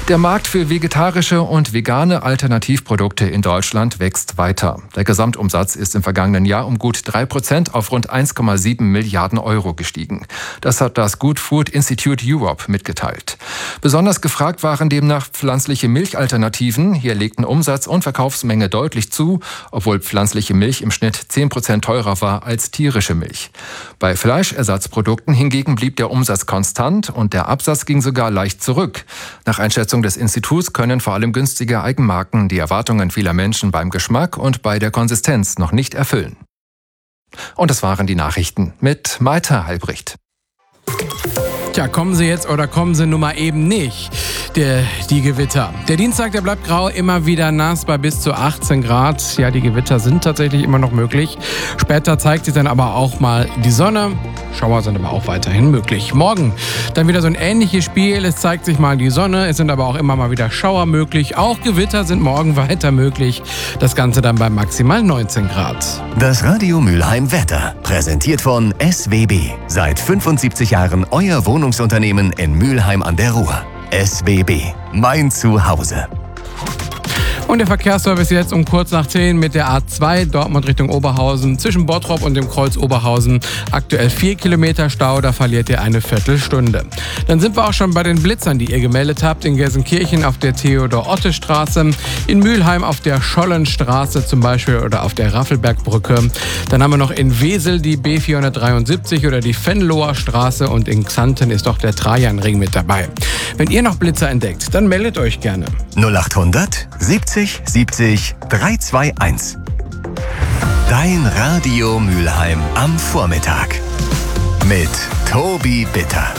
Der Markt für vegetarische und vegane Alternativprodukte in Deutschland wächst weiter. Der Gesamtumsatz ist im vergangenen Jahr um gut 3% auf rund 1,7 Milliarden Euro gestiegen. Das hat das Good Food Institute Europe mitgeteilt. Besonders gefragt waren demnach pflanzliche Milchalternativen. Hier legten Umsatz und Verkaufsmenge deutlich zu, obwohl pflanzliche Milch im Schnitt 10% teurer war als tierische Milch. Bei Fleischersatzprodukten hingegen blieb der Umsatz konstant und der Absatz ging sogar leicht zurück. Nach Einschätzung des Instituts können vor allem günstige Eigenmarken die Erwartungen vieler Menschen beim Geschmack und bei der Konsistenz noch nicht erfüllen. Und das waren die Nachrichten mit Maita Halbricht. Tja, kommen sie jetzt oder kommen sie nun mal eben nicht, die Gewitter. Der Dienstag, der bleibt grau, immer wieder nass bei bis zu 18 Grad. Ja, die Gewitter sind tatsächlich immer noch möglich. Später zeigt sich dann aber auch mal die Sonne. Schauer sind aber auch weiterhin möglich. Morgen dann wieder so ein ähnliches Spiel. Es zeigt sich mal die Sonne, es sind aber auch immer mal wieder Schauer möglich. Auch Gewitter sind morgen weiter möglich. Das Ganze dann bei maximal 19 Grad. Das Radio Mülheim Wetter, präsentiert von SWB. Seit 75 Jahren euer Wohnungsunternehmen in Mülheim an der Ruhr. SWB, mein Zuhause. Und der Verkehrsservice jetzt um kurz nach 10 mit der A2 Dortmund Richtung Oberhausen zwischen Bottrop und dem Kreuz Oberhausen. Aktuell 4 Kilometer Stau, da verliert ihr eine Viertelstunde. Dann sind wir auch schon bei den Blitzern, die ihr gemeldet habt. In Gelsenkirchen auf der Theodor-Otte-Straße, in Mülheim auf der Schollenstraße zum Beispiel oder auf der Raffelbergbrücke. Dann haben wir noch in Wesel die B473 oder die Venloer Straße und in Xanten ist doch der Trajanring mit dabei. Wenn ihr noch Blitzer entdeckt, dann meldet euch gerne. 0800 70 70 321. Dein Radio Mülheim am Vormittag. Mit Tobi Bitter.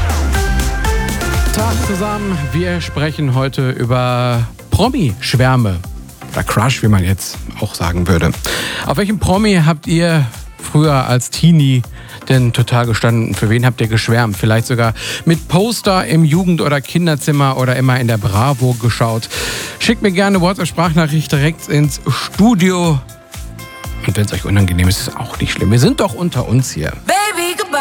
Tag zusammen. Wir sprechen heute über Promi-Schwärme. Oder Crush, wie man jetzt auch sagen würde. Auf welchem Promi habt ihr früher als Teenie denn total gestanden? Für wen habt ihr geschwärmt? Vielleicht sogar mit Poster im Jugend- oder Kinderzimmer oder immer in der Bravo geschaut. Schickt mir gerne eine WhatsApp-Sprachnachricht direkt ins Studio. Und wenn es euch unangenehm ist, ist es auch nicht schlimm. Wir sind doch unter uns hier.